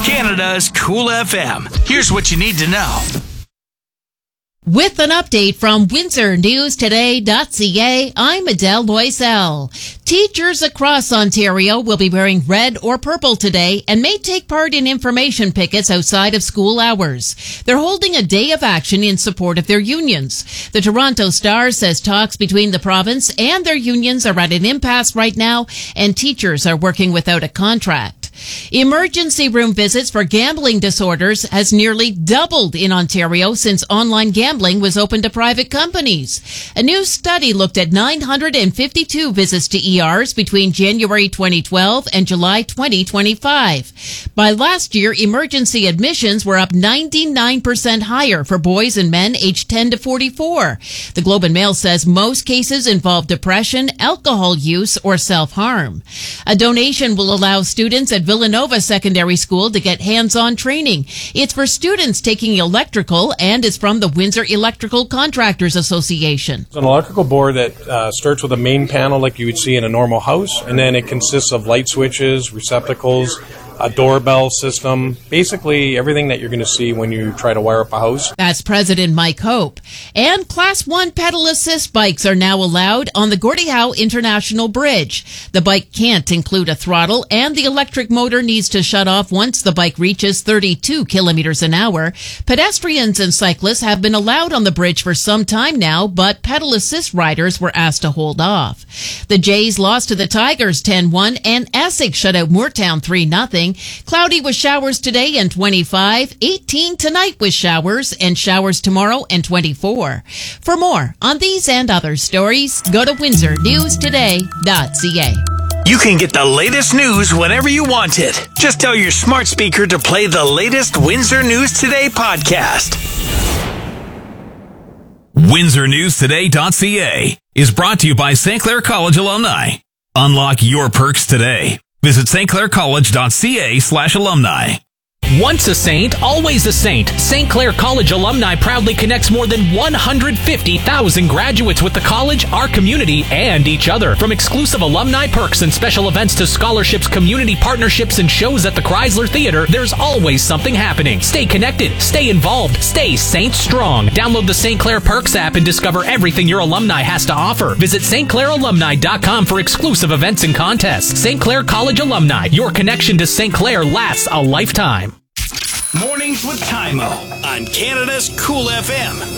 Canada's Cool FM. Here's what you need to know. With an update from WindsorNewsToday.ca, I'm Adele Loisel. Teachers across Ontario will be wearing red or purple today and may take part in information pickets outside of school hours. They're holding a day of action in support of their unions. The Toronto Star says talks between the province and their unions are at an impasse right now, and teachers are working without a contract. Emergency room visits for gambling disorders has nearly doubled in Ontario since online gambling was open to private companies. A new study looked at 952 visits to ERs between January 2012 and July 2025. By last year, emergency admissions were up 99% higher for boys and men aged 10 to 44. The Globe and Mail says most cases involve depression, alcohol use, or self-harm. A donation will allow students at Villanova Secondary School to get hands-on training. It's for students taking electrical and is from the Windsor Electrical Contractors Association. It's an electrical board that starts with a main panel like you would see in a normal house, and then it consists of light switches, receptacles, a doorbell system, basically everything that you're going to see when you try to wire up a house. That's President Mike Hope. And Class 1 pedal assist bikes are now allowed on the Gordie Howe International Bridge. The bike can't include a throttle, and the electric motor needs to shut off once the bike reaches 32 kilometers an hour. Pedestrians and cyclists have been allowed on the bridge for some time now, but pedal assist riders were asked to hold off. The Jays lost to the Tigers 10-1, and Essex shut out Moortown 3-0. Cloudy with showers today and 25, 18 tonight with showers, and showers tomorrow and 24. For more on these and other stories, go to WindsorNewsToday.ca. You can get the latest news whenever you want it. Just tell your smart speaker to play the latest Windsor News Today podcast. WindsorNewsToday.ca is brought to you by St. Clair College alumni. Unlock your perks today. Visit stclaircollege.ca/alumni. Once a saint, always a saint. St. Clair College alumni proudly connects more than 150,000 graduates with the college, our community, and each other. From exclusive alumni perks and special events to scholarships, community partnerships, and shows at the Chrysler Theater, there's always something happening. Stay connected, stay involved, stay Saint Strong. Download the St. Clair Perks app and discover everything your alumni has to offer. Visit stclairalumni.com for exclusive events and contests. St. Clair College alumni, your connection to St. Clair lasts a lifetime. Mornings with Tymo on Canada's Cool FM.